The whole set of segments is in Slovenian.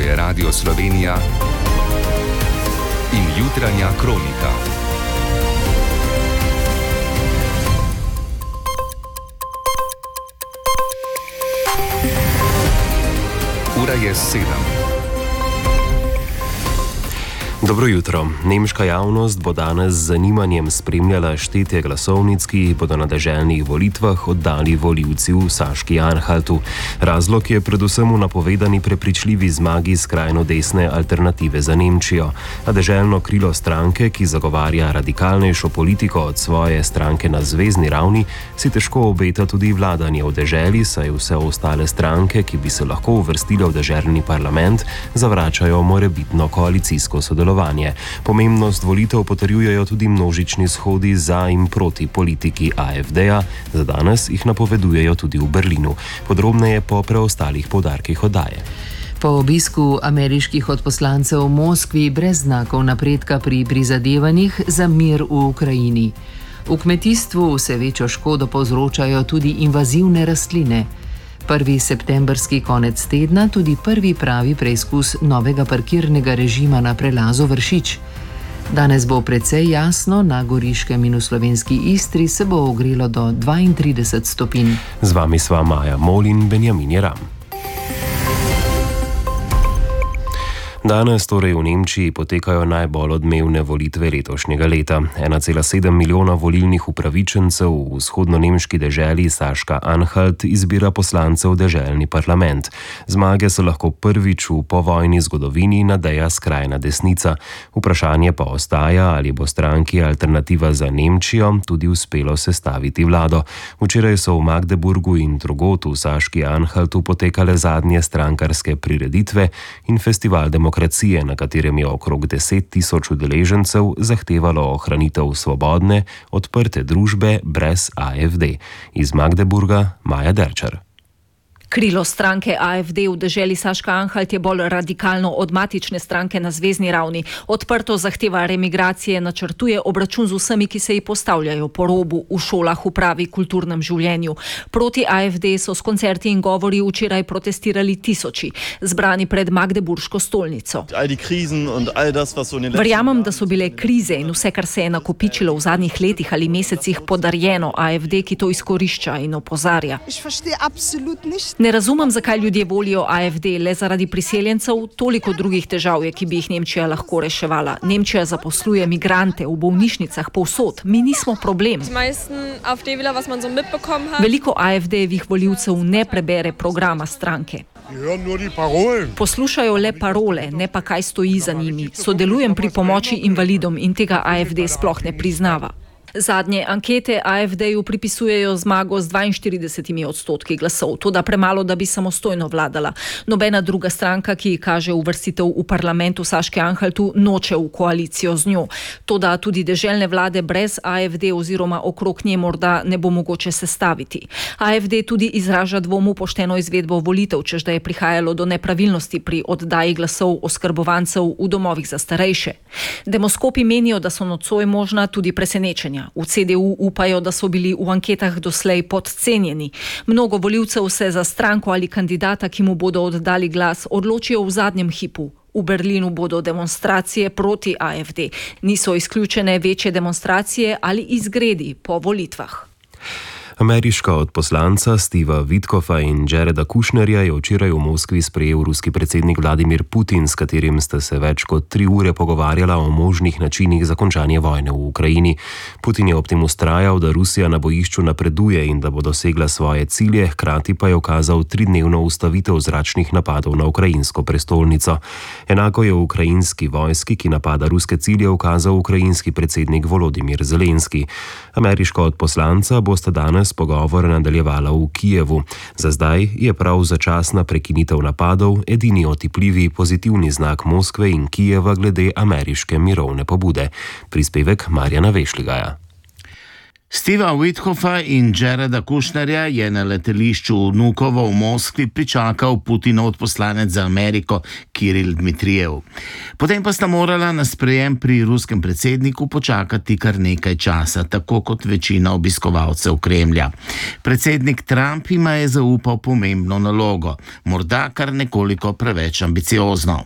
je Radio Slovenija in jutranja kronika. Ura je 7. Dobro jutro. Nemška javnost bo danes z zanimanjem spremljala štetje glasovnic, ki jih bodo na deželnih volitvah oddali volivci v Saški Anhaltu. Razlog je predvsem v napovedani prepričljivi zmagi skrajno desne Alternative za Nemčijo. A deželno krilo stranke, ki zagovarja radikalnejšo politiko od svoje stranke na zvezni ravni, si težko obeta tudi vladanje v deželi, saj vse ostale stranke, ki bi se lahko uvrstile v deželni parlament, zavračajo morebitno koalicijsko sodelovanje. Pomembnost volitev potrjujejo tudi množični shodi za in proti politiki AfD-ja, za danes jih napovedujejo tudi v Berlinu. Podrobneje po preostalih poudarkih oddaje. Po obisku ameriških odposlancev v Moskvi brez znakov napredka pri prizadevanjih za mir v Ukrajini. V kmetijstvu vse večjo škodo povzročajo tudi invazivne rastline. Prvi septembrski konec tedna tudi prvi pravi preizkus novega parkirnega režima na prelazu Vršič. Danes bo precej jasno, na Goriškem in v slovenski Istri se bo ogrelo do 32 stopinj. Z vami sva Maja Mol in Benjamin Jeram. Danes torej v Nemčiji potekajo najbolj odmevne volitve letošnjega leta. 1,7 milijona volilnih upravičencev v vzhodno-nemški deželi Saška Anhalt izbira poslancev v deželni parlament. Zmage se lahko prvič v povojni zgodovini nadeja skrajna desnica. Vprašanje pa ostaja, ali bo stranki Alternativa za Nemčijo tudi uspelo sestaviti vlado. Včeraj so v Magdeburgu in drugod v Saški Anhaltu potekale zadnje strankarske prireditve in festival demokracije, na katerem je okrog 10 tisoč udeležencev zahtevalo ohranitev svobodne, odprte družbe brez AfD. Iz Magdeburga Maja Derčar. Krilo stranke AfD v deželi Saška Anhalt je bolj radikalno od matične stranke na zvezni ravni. Odprto zahteva remigracije, načrtuje obračun z vsemi, ki se ji postavljajo po robu v šolah, upravi, kulturnem življenju. Proti AfD so s koncerti in govori včeraj protestirali tisoči, zbrani pred Magdeburško stolnico. Verjamem, da so bile krize in vse, kar se je nakopičilo v zadnjih letih ali mesecih, podarjeno AfD, ki to izkorišča in opozarja. Ne razumem, zakaj ljudje volijo AfD, le zaradi priseljencev, toliko drugih težav je, ki bi jih Nemčija lahko reševala. Nemčija zaposluje migrante v bolnišnicah povsod, mi nismo problem. Veliko AfD-jevih volivcev ne prebere programa stranke. Poslušajo le parole, ne pa kaj stoji za njimi. Sodelujem pri pomoči invalidom in tega AfD sploh ne priznava. Zadnje ankete AfD-ju pripisujejo zmago z 42% glasov, toda premalo, da bi samostojno vladala. Nobena druga stranka, ki kaže uvrstitev v parlament v Saški Anhaltu, noče v koalicijo z njo. Toda tudi deželne vlade brez AfD oziroma okrog nje morda ne bo mogoče sestaviti. AfD tudi izraža dvom v pošteno izvedbo volitev, čež da je prihajalo do nepravilnosti pri oddaji glasov oskrbovancev v domovih za starejše. Demoskopi menijo, da so nocoj možna tudi presenečenja. V CDU upajo, da so bili v anketah doslej podcenjeni. Mnogo volivcev se za stranko ali kandidata, ki mu bodo oddali glas, odločijo v zadnjem hipu. V Berlinu bodo demonstracije proti AfD. Niso izključene večje demonstracije ali izgredi po volitvah. Ameriška odposlanca Steva Witkoffa in Jareda Kushnerja je včeraj v Moskvi sprejel ruski predsednik Vladimir Putin, s katerim sta se več kot 3 ure pogovarjala o možnih načinih za končanje vojne v Ukrajini. Putin je ob tem vztrajal, da Rusija na bojišču napreduje in da bo dosegla svoje cilje, hkrati pa je ukazal 3-dnevno ustavitev zračnih napadov na ukrajinsko prestolnico. Enako je v ukrajinski vojski, ki napada ruske cilje, ukazal ukrajinski predsednik Volodimir Zelenski. Ameriška odposlanca bosta danes pogovor nadaljevala v Kijevu. Za zdaj je prav začasna prekinitev napadov edini otipljivi pozitivni znak Moskve in Kijeva glede ameriške mirovne pobude. Prispevek Marjana Vešligaja. Steva Withofa in Jareda Kushnerja je na letališču Vnukovo v Moskvi pričakal Putinov odposlanec za Ameriko Kiril Dmitrijev. Potem pa sta morala na sprejem pri ruskem predsedniku počakati kar nekaj časa, tako kot večina obiskovalcev Kremlja. Predsednik Trump jima je zaupal pomembno nalogo, morda kar nekoliko preveč ambiciozno.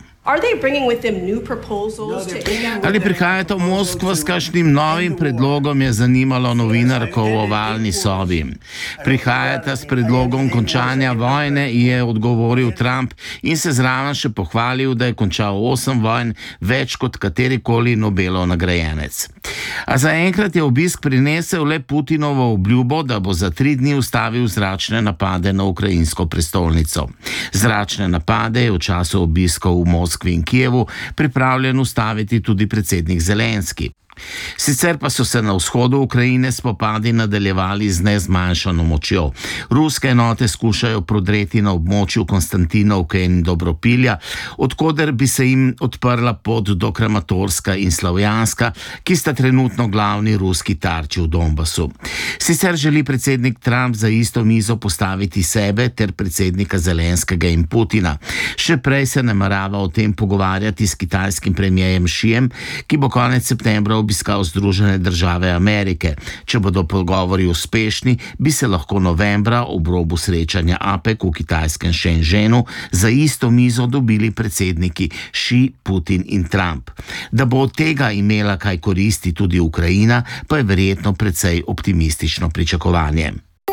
Ali prihajate v Moskvo s kakšnim novim predlogom, je zanimalo novinarko v ovalni sobi. Prihajate s predlogom končanja vojne, je odgovoril Trump in se zraven še pohvalil, da je končal 8 vojn, več kot katerikoli Nobelov nagrajenec. A zaenkrat je obisk prinesel le Putinovo obljubo, da bo za 3 dni ustavil zračne napade na ukrajinsko prestolnico. Zračne napade je v času obiskov v Moskvi in Kijevu pripravljen ustaviti tudi predsednik Zelenski. Sicer pa so se na vzhodu Ukrajine spopadi nadaljevali z nezmanjšano močjo. Ruske enote skušajo prodreti na območju Konstantinovke in Dobropilja, odkoder bi se jim odprla pot do Kramatorska in Slavjanska, ki sta trenutno glavni ruski tarči v Donbasu. Sicer želi predsednik Trump za isto mizo postaviti sebe ter predsednika Zelenskega in Putina. Še prej se namerava o tem pogovarjati s kitajskim premierjem Xijem, ki bo konec septembra obiskal Združene države Amerike. Če bodo pogovori uspešni, bi se lahko novembra ob robu srečanja APEC v kitajskem Shenzhenu za isto mizo dobili predsedniki Xi, Putin in Trump. Da bo od tega imela kaj koristi tudi Ukrajina, pa je verjetno precej optimistično pričakovanje.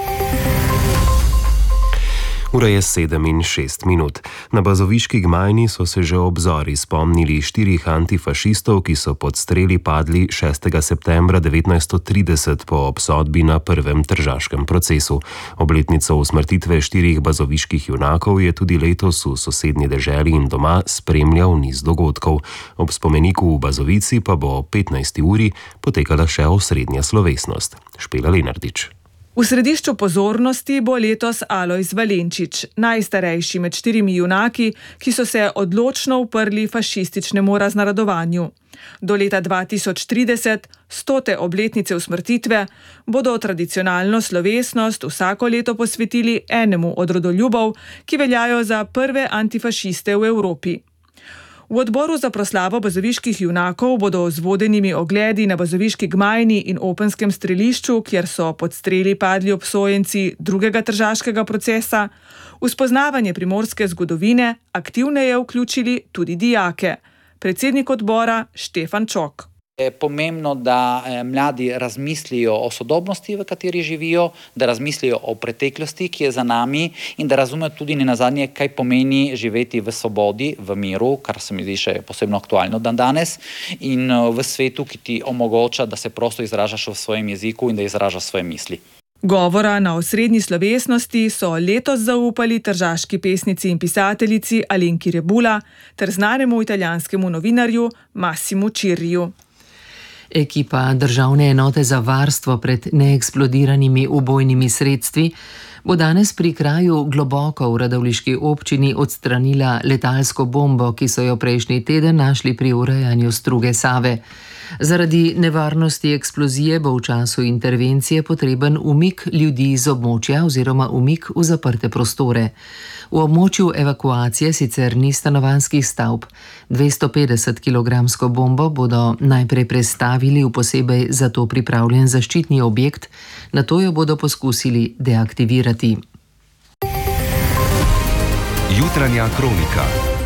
Ura je 7:06. Na bazoviški Gmajni so se že ob zori spomnili 4 antifašistov, ki so pod streli padli 6. septembra 1930 po obsodbi na prvem tržaškem procesu. Obletnico usmrtitve 4 bazoviških junakov je tudi letos v sosednji deželi in doma spremljal niz dogodkov. Ob spomeniku v Bazovici pa bo ob 15. uri potekala še osrednja slovesnost. Špela Lenardič. V središču pozornosti bo letos Alojz Valenčič, najstarejši med 4 junaki, ki so se odločno uprli fašističnemu raznarodovanju. Do leta 2030, 100. obletnice usmrtitve, bodo tradicionalno slovesnost vsako leto posvetili enemu od rodoljubov, ki veljajo za prve antifašiste v Evropi. V odboru za proslavo bazoviških junakov bodo z vodenimi ogledi na bazoviški Gmajni in Openskem strelišču, kjer so pod streli padli obsojenci drugega tržaškega procesa, v spoznavanje primorske zgodovine aktivneje vključili tudi dijake. Predsednik odbora Štefan Čok. Je pomembno, da mladi razmislijo o sodobnosti, v kateri živijo, da razmislijo o preteklosti, ki je za nami in da razumejo tudi nenazadnje, kaj pomeni živeti v svobodi, v miru, kar se mi zdi še posebno aktualno dan danes, in v svetu, ki ti omogoča, da se prosto izražaš v svojem jeziku in da izražaš svoje misli. Govora na osrednji slovesnosti so letos zaupali tržaški pesnici in pisateljici Alenki Rebula ter znanemu italijanskemu novinarju Massimu Cirriju. Ekipa Državne enote za varstvo pred neeksplodiranimi ubojnimi sredstvi bo danes pri kraju Globoko v radovljiški občini odstranila letalsko bombo, ki so jo prejšnji teden našli pri urejanju struge Save. Zaradi nevarnosti eksplozije bo v času intervencije potreben umik ljudi z območja oziroma umik v zaprte prostore. V območju evakuacije sicer ni stanovanjskih stavb. 250-kilogramsko bombo bodo najprej prestavili v posebej za to pripravljen zaščitni objekt, nato jo bodo poskusili deaktivirati. Jutranja kronika.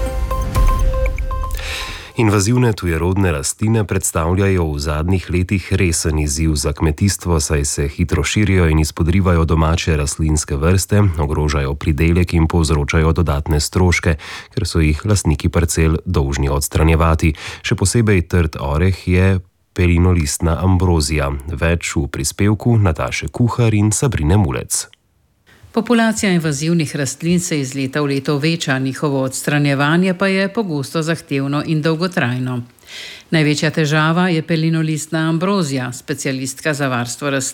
Invazivne tujerodne rastline predstavljajo v zadnjih letih resen izziv za kmetijstvo, saj se hitro širijo in izpodrivajo domače rastlinske vrste, ogrožajo pridelek in povzročajo dodatne stroške, ker so jih lastniki parcel dolžni odstranjevati. Še posebej trd oreh je pelinolistna ambrozija. Več v prispevku Nataše Kuhar in Sabrine Mulec. Populacija invazivnih rastlin se iz leta v leto veča, njihovo odstranjevanje pa je pogosto zahtevno in dolgotrajno. Največja težava je pelinolistna ambrozija. Specialistka za varstvo rastlin